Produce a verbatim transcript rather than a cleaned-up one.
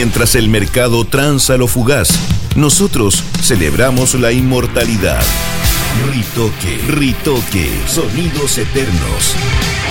Mientras el mercado tranza lo fugaz, nosotros celebramos la inmortalidad. Ritoque, Ritoque, sonidos eternos.